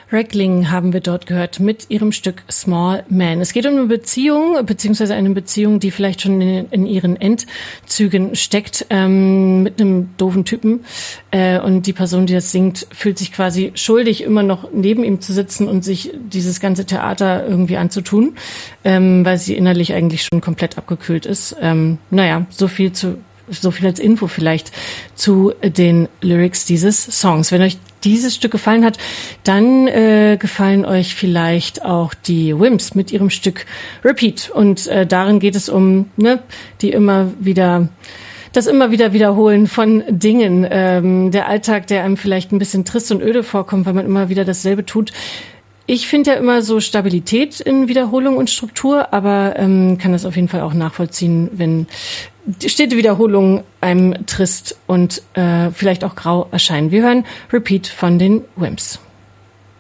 Reckling haben wir dort gehört mit ihrem Stück Small Man. Es geht um eine Beziehung, beziehungsweise eine Beziehung, die vielleicht schon in ihren Endzügen steckt, mit einem doofen Typen. Und die Person, die das singt, fühlt sich quasi schuldig, immer noch neben ihm zu sitzen und sich dieses ganze Theater irgendwie anzutun, weil sie innerlich eigentlich schon komplett abgekühlt ist. So viel als Info vielleicht zu den Lyrics dieses Songs. Wenn euch dieses Stück gefallen hat, dann gefallen euch vielleicht auch die Wimps mit ihrem Stück Repeat. Und darin geht es um das immer wieder Wiederholen von Dingen. Der Alltag, der einem vielleicht ein bisschen trist und öde vorkommt, weil man immer wieder dasselbe tut. Ich finde ja immer so Stabilität in Wiederholung und Struktur, aber kann das auf jeden Fall auch nachvollziehen, wenn stete Wiederholungen einem trist und vielleicht auch grau erscheinen. Wir hören Repeat von den Wimps.